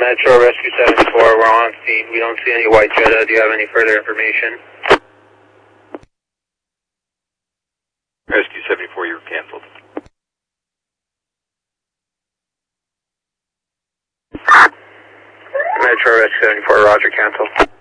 Metro Rescue 74, we're on scene. We don't see any white Jetta. Do you have any further information? Rescue 74, you're canceled. Metro Rescue 74, roger, cancel.